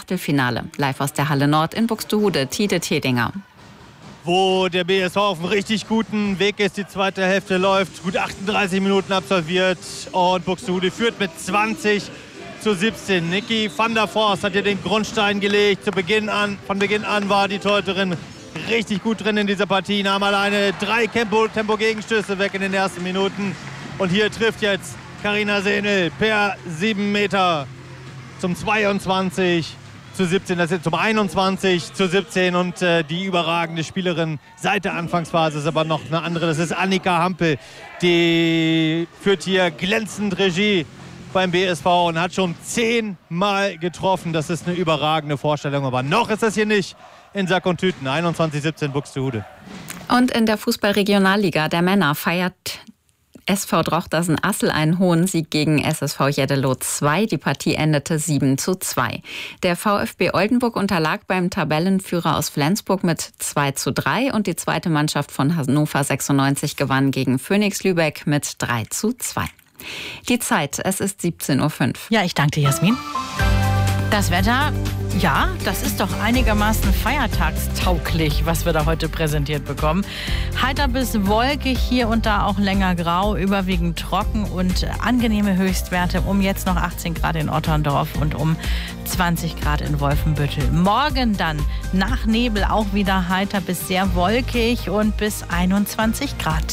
Achtelfinale. Live aus der Halle Nord in Buxtehude, Tide Tedinger. Wo der BSV auf einem richtig guten Weg ist. Die zweite Hälfte läuft, gut 38 Minuten absolviert und Buxtehude führt mit 20:17. Niki van der Forst hat hier den Grundstein gelegt. Von Beginn an war die Torhüterin richtig gut drin in dieser Partie. Nahm alleine 3 Tempo-Gegenstöße weg in den ersten Minuten. Und hier trifft jetzt Carina Sehnel per 7 Meter zum 22:17, das ist zum 21:17 und die überragende Spielerin seit der Anfangsphase ist aber noch eine andere, das ist Annika Hampel. Die führt hier glänzend Regie beim BSV und hat schon 10-mal getroffen. Das ist eine überragende Vorstellung, aber noch ist das hier nicht in Sack und Tüten. 21:17 Buxtehude. Und in der Fußball-Regionalliga der Männer feiert SV Drochtersen-Assel einen hohen Sieg gegen SSV Jeddelo 2. Die Partie endete 7:2. Der VfB Oldenburg unterlag beim Tabellenführer aus Flensburg mit 2:3 und die zweite Mannschaft von Hannover 96 gewann gegen Phoenix Lübeck mit 3:2. Die Zeit, es ist 17:05 Uhr. Ja, ich danke dir, Jasmin. Das Wetter, ja, das ist doch einigermaßen feiertagstauglich, was wir da heute präsentiert bekommen. Heiter bis wolkig, hier und da auch länger grau, überwiegend trocken und angenehme Höchstwerte. Um jetzt noch 18 Grad in Otterndorf und um 20 Grad in Wolfenbüttel. Morgen dann nach Nebel auch wieder heiter bis sehr wolkig und bis 21 Grad.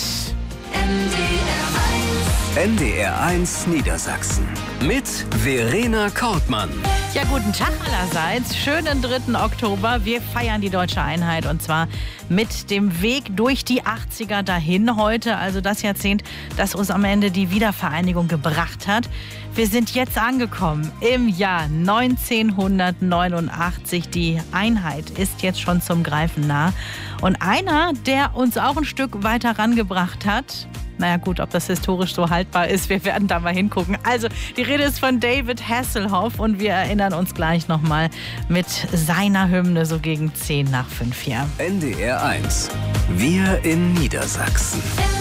NDR 1 Niedersachsen mit Verena Kortmann. Ja, guten Tag allerseits. Schönen 3. Oktober. Wir feiern die deutsche Einheit und zwar mit dem Weg durch die 80er dahin heute. Also das Jahrzehnt, das uns am Ende die Wiedervereinigung gebracht hat. Wir sind jetzt angekommen im Jahr 1989. Die Einheit ist jetzt schon zum Greifen nah. Und einer, der uns auch ein Stück weiter rangebracht hat, naja gut, ob das historisch so haltbar ist, wir werden da mal hingucken. Also, die Rede ist von David Hasselhoff und wir erinnern uns gleich nochmal mit seiner Hymne so gegen 4:10 hier. NDR 1. Wir in Niedersachsen.